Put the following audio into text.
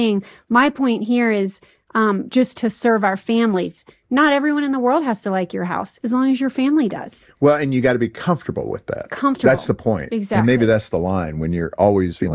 My point here is just to serve our families. Not everyone in the world has to like your house, as long as your family does. Well, and you got to be comfortable with that. Comfortable. That's the point. Exactly. And maybe that's the line when you're always feeling